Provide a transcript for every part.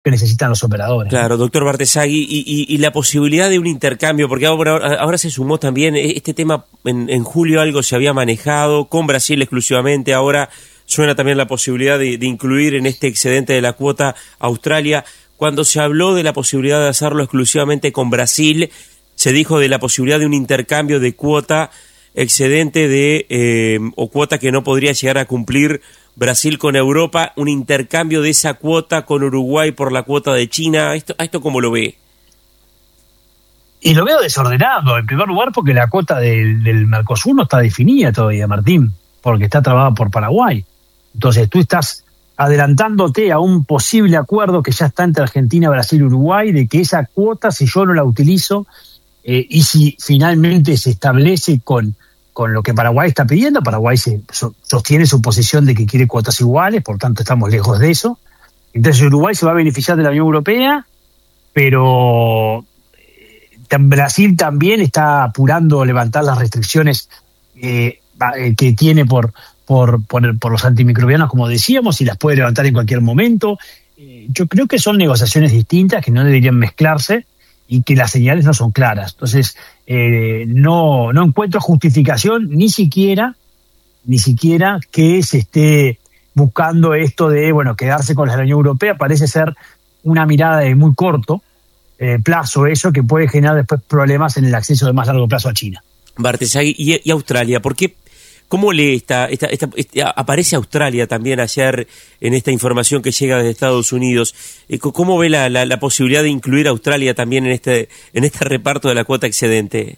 que necesitan los operadores. Claro, doctor Bartesagui, y la posibilidad de un intercambio, porque ahora se sumó también este tema, en julio algo se había manejado, con Brasil exclusivamente, ahora suena también la posibilidad de incluir en este excedente de la cuota Australia. Cuando se habló de la posibilidad de hacerlo exclusivamente con Brasil, se dijo de la posibilidad de un intercambio de cuota excedente o cuota que no podría llegar a cumplir Brasil con Europa, un intercambio de esa cuota con Uruguay por la cuota de China. ¿Esto cómo lo ve? Y lo veo desordenado, en primer lugar porque la cuota del Mercosur no está definida todavía, Martín, porque está trabada por Paraguay. Entonces tú estás adelantándote a un posible acuerdo que ya está entre Argentina, Brasil y Uruguay, de que esa cuota, si yo no la utilizo, y si finalmente se establece con lo que Paraguay está pidiendo, Paraguay sostiene su posición de que quiere cuotas iguales, por tanto estamos lejos de eso. Entonces Uruguay se va a beneficiar de la Unión Europea, pero Brasil también está apurando levantar las restricciones que tiene por los antimicrobianos, como decíamos, y las puede levantar en cualquier momento. Yo creo que son negociaciones distintas que no deberían mezclarse y que las señales no son claras. Entonces, no encuentro justificación ni siquiera que se esté buscando esto de, quedarse con la Unión Europea. Parece ser una mirada de muy corto plazo eso, que puede generar después problemas en el acceso de más largo plazo a China. Bartesagui, y Australia, ¿por qué? ¿Cómo lee aparece Australia también ayer en esta información que llega desde Estados Unidos? ¿Cómo ve la posibilidad de incluir a Australia también en este reparto de la cuota excedente?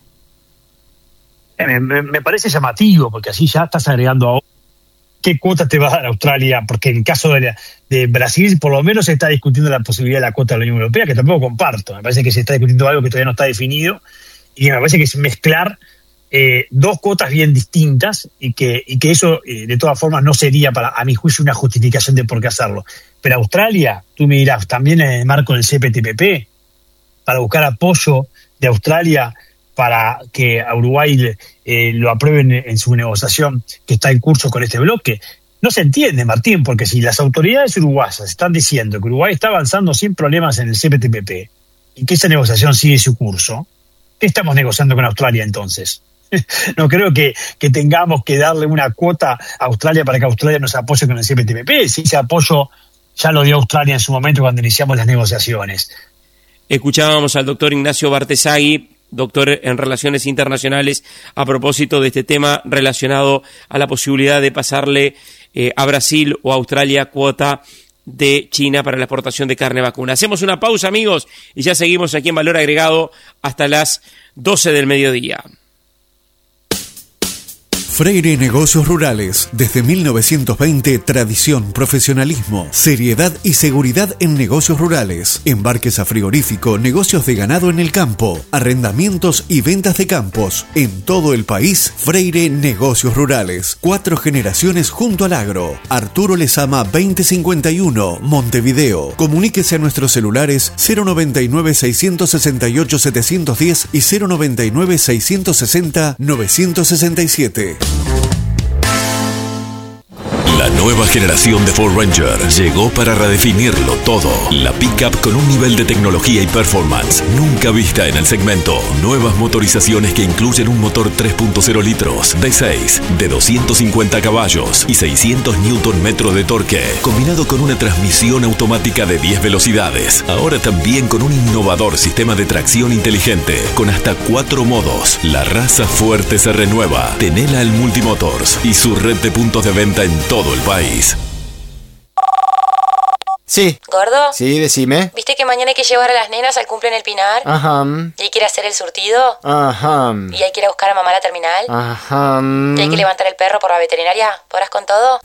Me parece llamativo, porque así ya estás agregando a qué cuota te va a dar Australia, porque en el caso de Brasil por lo menos se está discutiendo la posibilidad de la cuota de la Unión Europea, que tampoco comparto. Me parece que se está discutiendo algo que todavía no está definido, y me parece que es mezclar dos cuotas bien distintas, y que eso de todas formas no sería, a mi juicio, una justificación de por qué hacerlo. Pero Australia, tú me dirás, también en el marco del CPTPP, para buscar apoyo de Australia para que a Uruguay lo aprueben en su negociación que está en curso con este bloque. No se entiende, Martín, porque si las autoridades uruguayas están diciendo que Uruguay está avanzando sin problemas en el CPTPP y que esa negociación sigue su curso, ¿qué estamos negociando con Australia entonces? No creo que tengamos que darle una cuota a Australia para que Australia nos apoye con el CPTPP. Si ese apoyo ya lo dio Australia en su momento cuando iniciamos las negociaciones. Escuchábamos al doctor Ignacio Bartesagui, doctor en Relaciones Internacionales, a propósito de este tema relacionado a la posibilidad de pasarle a Brasil o a Australia cuota de China para la exportación de carne vacuna. Hacemos una pausa, amigos, y ya seguimos aquí en Valor Agregado hasta las 12 del mediodía. Freire Negocios Rurales, desde 1920, tradición, profesionalismo, seriedad y seguridad en negocios rurales, embarques a frigorífico, negocios de ganado en el campo, arrendamientos y ventas de campos. En todo el país, Freire Negocios Rurales, 4 generaciones junto al agro. Arturo Lezama 2051, Montevideo. Comuníquese a nuestros celulares 099-668-710 y 099-660-967. La nueva generación de Ford Ranger llegó para redefinirlo todo. La pickup con un nivel de tecnología y performance nunca vista en el segmento. Nuevas motorizaciones que incluyen un motor 3.0 litros, V6, de 250 caballos y 600 Nm de torque, combinado con una transmisión automática de 10 velocidades. Ahora también con un innovador sistema de tracción inteligente, con hasta 4 modos. La raza fuerte se renueva. Tenela al Multimotors y su red de puntos de venta en todo el país. Sí. ¿Gordo? Sí, decime. ¿Viste que mañana hay que llevar a las nenas al cumple en el Pinar? Ajá. ¿Y hay que ir a hacer el surtido? Ajá. ¿Y hay que ir a buscar a mamá a la terminal? Ajá. ¿Y hay que levantar el perro por la veterinaria? ¿Podrás con todo?